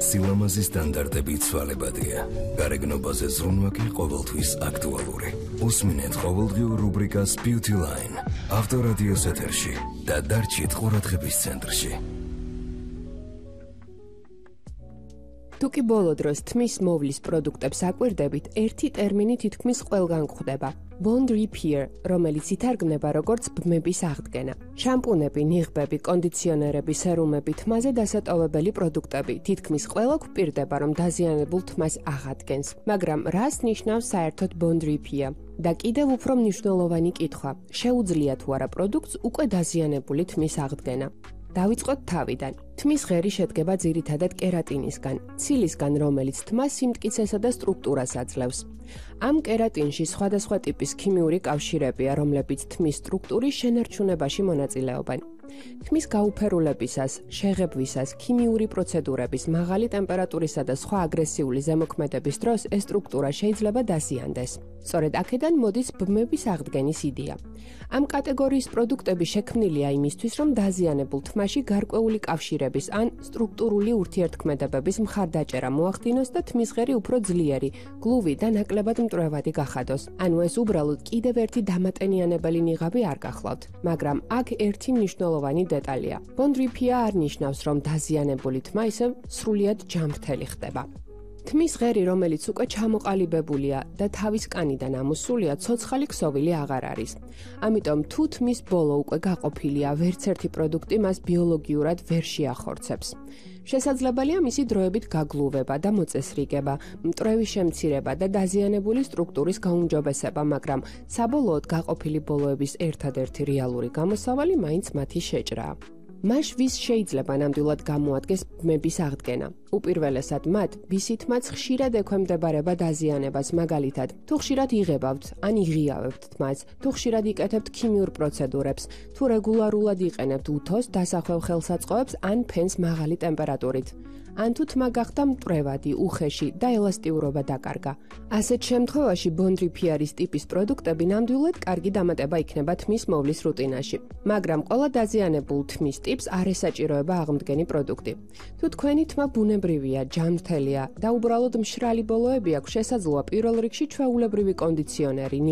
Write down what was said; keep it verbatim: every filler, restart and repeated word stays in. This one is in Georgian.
სილამაზის სტანდარტები ცვალებადია. გარეგნობაზე ზრუნვა კი ყოველთვის აქტუალური. უსმინეთ ყოველდღიურ რუბრიკას Beauty Line. ავტორადიოს ეთერში და დარჩით ყურადღების ცენტრში. თუკი ბოლო დროს თმის მოვლის პროდუქტებს აკვირდებით, ერთი ტერმინი თითქმის ყველგან გვხვდება. Bond Repair, რომელიც ითარგმნება როგორც ბმების აღდგენა. შამპუნები, ნიღბები, კონდიციონერები, სერუმები, თმაზე დასატოვებელი პროდუქტები. თითქმის ყველა გვპირდება, რომ დაზიანებულ თმას აღადგენს. მაგრამ რას ნიშნავს საერთოდ Bond Repair? და კიდევ უფრო მნიშვნელოვანი კითხვა, შეუძლია თუ არა პროდუქტს უკვე დაზიანებული თმის აღდგენა? დავიწყოთ თავიდან. თმის ღერი შედგება ძირითადად კერატინისგან, ცილისგან, რომელიც თმას სიმტკიცესა და სტრუქტურას აძლევს. ამ კერატინში სხვადასხვა ტიპის ქიმიური კავშირებია, რომლებიც თმის სტრუქტურის შენარჩუნებაში მონაწილეობენ. თმის გაუფერულებისას, შეღებვისას, ქიმიური პროცედურების, მაღალი ტემპერატურისა და სხვა აგრესიული ზემოქმედების დროს ეს სტრუქტურა შეიძლება დაზიანდეს. სწორედ აქედან მოდის ბმების აღდგენის იდეა. ამ კატეგორიის პროდუქტები შექმნილია იმისთვის, რომ დაზიანებულ თმაში გარკვეული კავშირების ან სტრუქტურული ურთიერთქმედებების მხარდაჭერა მოახდინოს და თმის ღერი უფრო ძლიერი, გლუვი და ნაკლებად მტვრევადი გახადოს. ანუ ეს უბრალოდ კიდევ ერთი დამატენიანებელი ნიღაბი არ გახლავთ. მაგრამ აქ ერთი მნიშვნელოვანი დეტალია. Bond Repair არ ნიშნავს, რომ დაზიანებული თმა ისევ სრულიად ჯანმრთელი ხდება. თმის ღერი, რომელიც უკვე ჩამოყალიბებულია და თავის კანიდან ამოსულია, ცოცხალი ქსოვილი აღარ არის. ამიტომ თუ თმის ბოლო უკვე გაყოფილია, ვერც ერთი პროდუქტი მას ბიოლოგიურად ვერ შეახორცებს. შესაძლებელია მისი დროებით გაგლუვება და მოწესრიგება, მტვრევის შემცირება და დაზიანებული სტრუქტურის გაუმჯობესება, მაგრამ საბოლოოდ გაყოფილი ბოლოების ერთადერთი რეალური გამოსავალი მაინც მათი შეჭრაა. მას ვის შეიძლება ნამდვილად გამოადგეს ბმების აღდგენა? უპირველესად მათ, ვისით მათ ხშირად ექვემდებარება დაზიანებას, მაგალითად, თუ ხშირად იღებავთ ან იღიავებთ თმას, თუ ხშირად იკეთებთ ქიმიურ პროცედურებს, თუ რეგულარულად იყენებთ უთოს, დასახვევ ხელსაწყოებს ან ფენს მაღალი ტემპერატურით. ან თუ თმა გახდა მტვრევადი, უხეში და ელასტიურობა დაკარგა. ასეთ შემთხვევაში Bond Repair-ის ტიპის პროდუქტები ნამდვილად კარგი დამატება იქნება თმის მოვლის რუტინაში. მაგრამ ყველა დაზიანებულ თმის ტიპს არ ესაჭიროება აღმდგენი პროდუქტი. თუ თქვენი თმა ბუნებრივია, ჯანმრთელია და უბრალოდ მშრალი ბოლოები აქვს, შესაძლოა პირველ რიგში ჩვეულებრივი კონდიციონერი,